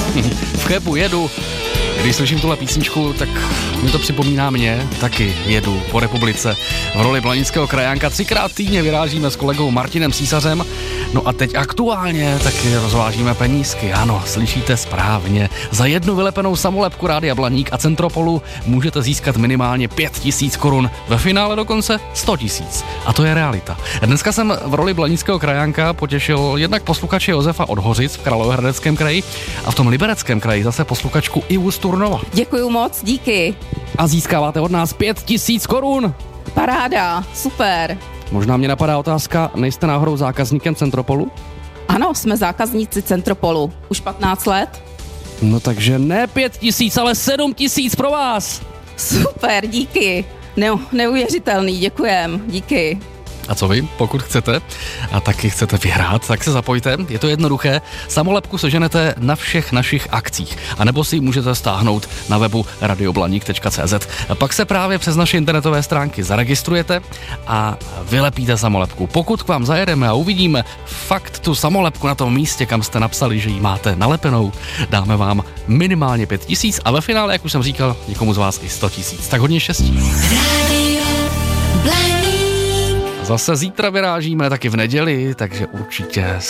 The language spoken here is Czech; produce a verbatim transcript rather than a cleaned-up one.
V Chebu jedu. Když slyším tuhle písničku, tak mi to připomíná mě, taky jedu po republice v roli blanického krajánka. Třikrát týdně vyrážíme s kolegou Martinem Císařem. No a teď aktuálně taky rozvážíme penízky. Ano, slyšíte správně. Za jednu vylepenou samolepku Rádia Blaník a Centropolu můžete získat minimálně pět tisíc korun. Ve finále dokonce sto tisíc. A to je realita. Dneska jsem v roli blanického krajánka potěšil jednak posluchače Josefa od Hořic v Královéhradeckém kraji a v tom Libereckém kraji zase posluchačku Ivu z Turnova. Děkuju moc, díky. A získáváte od nás pět tisíc korun. Paráda, super. Možná mě napadá otázka, nejste náhodou zákazníkem Centropolu? Ano, jsme zákazníci Centropolu. Už patnáct let. No takže ne pět tisíc, ale sedm tisíc pro vás. Super, díky. Ne, neuvěřitelný, děkujem, díky. A co vy, pokud chcete a taky chcete vyhrát, tak se zapojte, je to jednoduché. Samolepku seženete na všech našich akcích, anebo si ji můžete stáhnout na webu radioblaník tečka cé zet. Pak se právě přes naše internetové stránky zaregistrujete a vylepíte samolepku. Pokud k vám zajedeme a uvidíme fakt tu samolepku na tom místě, kam jste napsali, že ji máte nalepenou, dáme vám minimálně pět tisíc a ve finále, jak už jsem říkal, někomu z vás i sto tisíc. Tak hodně štěstí. Radio Blaník. Zase zítra vyrážíme, taky v neděli, takže určitě